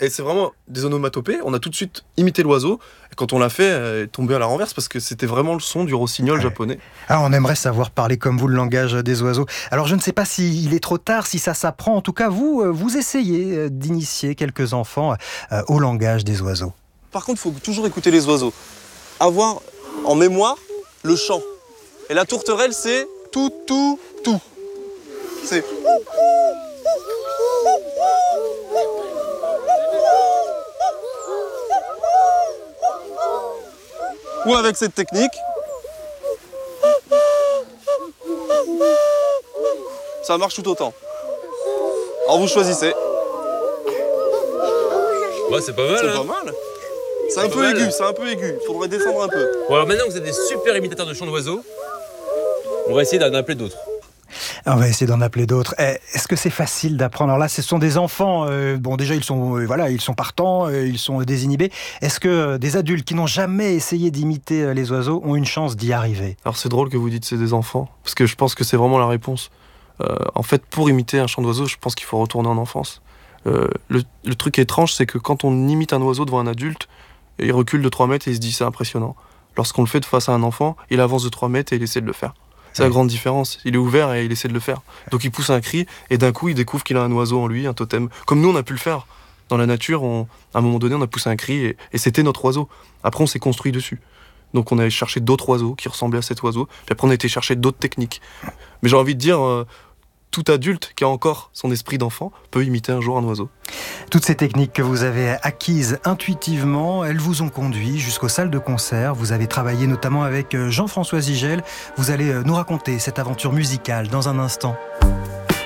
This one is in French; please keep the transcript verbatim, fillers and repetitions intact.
Et c'est vraiment des onomatopées. On a tout de suite imité l'oiseau. Et quand on l'a fait, elle est tombée à la renverse parce que c'était vraiment le son du rossignol Ouais. japonais. Alors, on aimerait savoir parler comme vous le langage des oiseaux. Alors, je ne sais pas s'il est trop tard, si ça s'apprend. En tout cas, vous, euh, vous essayez euh, d'initier quelques enfants euh, au langage des oiseaux. Par contre, il faut toujours écouter les oiseaux. Avoir en mémoire le chant. Et la tourterelle, c'est tout, tout, tout. C'est... Ou avec cette technique, ça marche tout autant. Alors vous choisissez. Ouais, c'est pas mal. C'est hein. pas mal. C'est un C'est peu pas mal. aigu, c'est un peu aigu. Il faudrait descendre un peu. Bon, alors maintenant que vous êtes des super imitateurs de chants d'oiseaux, on va essayer d'en appeler d'autres. On va essayer d'en appeler d'autres. Eh, Est-ce que c'est facile d'apprendre? Alors là, ce sont des enfants. euh, bon, déjà, ils sont, euh, voilà, ils sont partants, euh, ils sont désinhibés. Est-ce que euh, des adultes qui n'ont jamais essayé d'imiter euh, les oiseaux ont une chance d'y arriver? Alors c'est drôle que vous dites c'est des enfants, parce que je pense que c'est vraiment la réponse. Euh, en fait, pour imiter un chant d'oiseau, je pense qu'il faut retourner en enfance. Euh, le, le truc étrange, c'est que quand on imite un oiseau devant un adulte, il recule de trois mètres et il se dit c'est impressionnant. Lorsqu'on le fait face à un enfant, il avance de trois mètres et il essaie de le faire. C'est la grande différence. Il est ouvert et il essaie de le faire. Donc il pousse un cri et d'un coup il découvre qu'il a un oiseau en lui, un totem. Comme nous on a pu le faire. Dans la nature, on, à un moment donné, on a poussé un cri et, et c'était notre oiseau. Après on s'est construit dessus. Donc on a cherché d'autres oiseaux qui ressemblaient à cet oiseau. Puis après on a été chercher d'autres techniques. Mais j'ai envie de dire, euh, tout adulte qui a encore son esprit d'enfant peut imiter un jour un oiseau. Toutes ces techniques que vous avez acquises intuitivement, elles vous ont conduit jusqu'aux salles de concert. Vous avez travaillé notamment avec Jean-François Zigel. Vous allez nous raconter cette aventure musicale dans un instant.